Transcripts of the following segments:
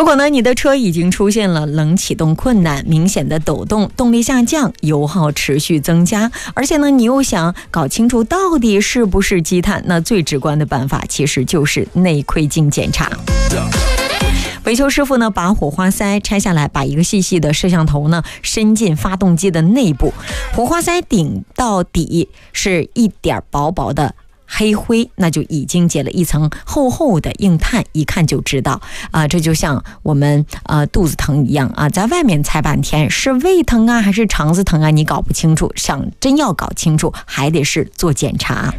如果呢你的车已经出现了冷启动困难、明显的抖动、动力下降、油耗持续增加，而且呢你又想搞清楚到底是不是积碳，那最直观的办法其实就是内窥镜检查。维修师傅呢把火花塞拆下来，把一个细细的摄像头呢伸进发动机的内部，火花塞顶到底是一点薄薄的黑灰，那就已经结了一层厚厚的硬碳，一看就知道这就像我们肚子疼一样在外面猜半天是胃疼啊还是肠子疼啊，你搞不清楚，想真要搞清楚还得是做检查。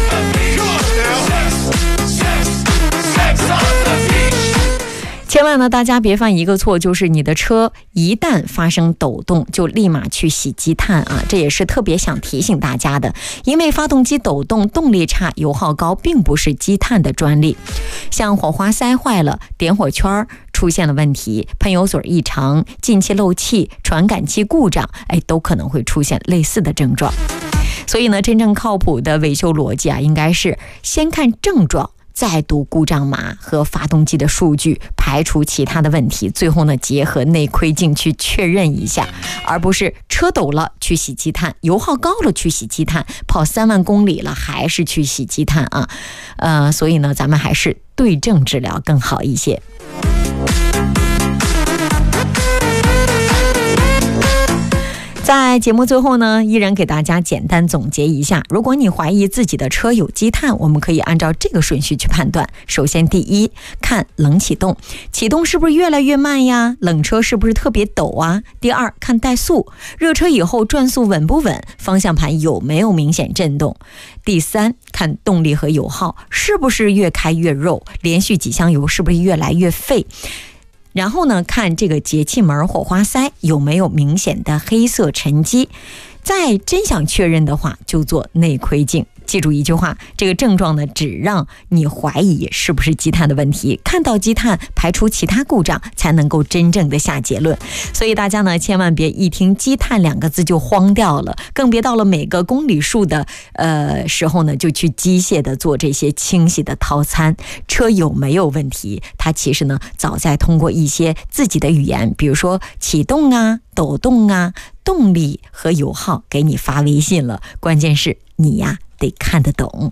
千万呢，大家别犯一个错，就是你的车一旦发生抖动，就立马去洗积碳这也是特别想提醒大家的，因为发动机抖动、动力差、油耗高，并不是积碳的专利。像火花塞坏了、点火圈出现了问题、喷油嘴异常、进气漏气、传感器故障，都可能会出现类似的症状。所以呢，真正靠谱的维修逻辑应该是先看症状，再读故障码和发动机的数据，排除其他的问题，最后呢结合内窥镜去确认一下，而不是车抖了去洗积碳，油耗高了去洗积碳，跑3万公里了还是去洗积碳所以呢咱们还是对症治疗更好一些。在节目最后呢，依然给大家简单总结一下，如果你怀疑自己的车有积碳，我们可以按照这个顺序去判断。首先第一，看冷启动，启动是不是越来越慢呀？冷车是不是特别抖啊？第二，看怠速，热车以后转速稳不稳？方向盘有没有明显震动？第三，看动力和油耗，是不是越开越肉？连续几箱油是不是越来越费？然后呢，看这个节气门火花塞有没有明显的黑色沉积。再真想确认的话，就做内窥镜。记住一句话，这个症状呢，只让你怀疑是不是积碳的问题，看到积碳，排除其他故障，才能够真正的下结论。所以大家呢，千万别一听积碳2个字就慌掉了，更别到了每个公里数的时候呢，就去机械的做这些清洗的套餐。车有没有问题，它其实呢，早在通过一些自己的语言，比如说启动抖动动力和油耗给你发微信了，关键是你呀得看得懂。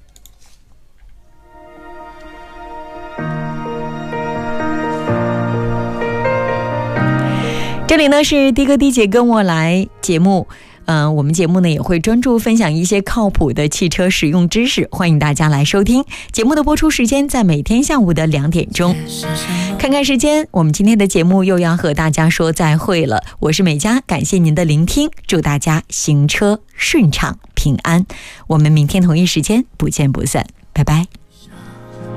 这里呢是的哥的姐跟我来节目，我们节目呢也会专注分享一些靠谱的汽车使用知识，欢迎大家来收听。节目的播出时间在每天下午的2点钟。看看时间，我们今天的节目又要和大家说再会了。我是美嘉，感谢您的聆听，祝大家行车顺畅平安。我们明天同一时间不见不散，拜拜。